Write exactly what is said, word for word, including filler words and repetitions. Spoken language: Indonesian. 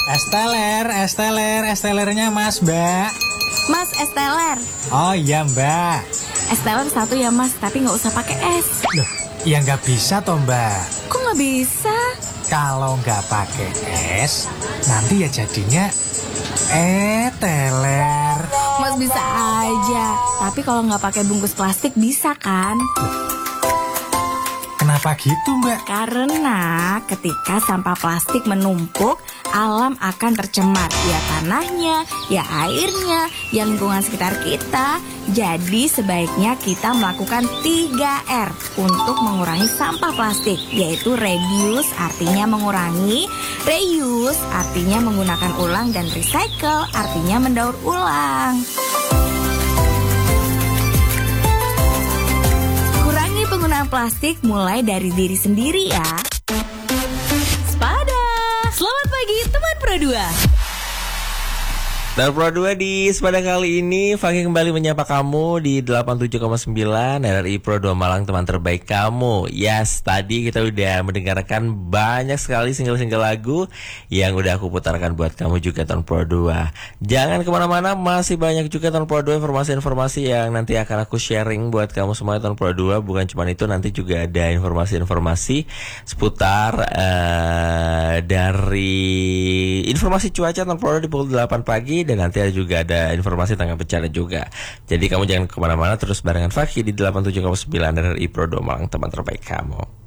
Esteller, esteller, estellernya Mas, Mbak. Mas, esteller. Oh iya, Mbak. Esteller satu ya, Mas, tapi nggak usah pakai es. Loh, ya nggak bisa toh, Mbak. Kok nggak bisa? Kalau nggak pakai es, nanti ya jadinya eteler. Mas bisa aja, tapi kalau nggak pakai bungkus plastik bisa kan? Kenapa gitu, Mbak? Karena ketika sampah plastik menumpuk, alam akan tercemar. Ya tanahnya, ya airnya, ya lingkungan sekitar kita. Jadi sebaiknya kita melakukan tiga R untuk mengurangi sampah plastik, yaitu reduce artinya mengurangi, reuse artinya menggunakan ulang, dan recycle artinya mendaur ulang. Kurangi penggunaan plastik mulai dari diri sendiri ya. Sepada, selamat pagi teman Pro dua. Dan Pro dua di Sepada kali ini Fakih kembali menyapa kamu di delapan puluh tujuh koma sembilan R R I Pro dua Malang, teman terbaik kamu. Yes, tadi kita udah mendengarkan banyak sekali single-single lagu yang udah aku putarkan buat kamu juga tahun Pro dua. Jangan kemana-mana, masih banyak juga tahun Pro dua informasi-informasi yang nanti akan aku sharing buat kamu semua tahun Pro dua. Bukan cuma itu, nanti juga ada informasi-informasi seputar uh, dari informasi cuaca tahun Pro dua di pukul delapan pagi. Dan nanti ada juga ada informasi tentang bencana juga. Jadi kamu jangan kemana-mana, terus barengan Fakih di delapan puluh tujuh koma sembilan R R I Pro dua Malang, teman terbaik kamu.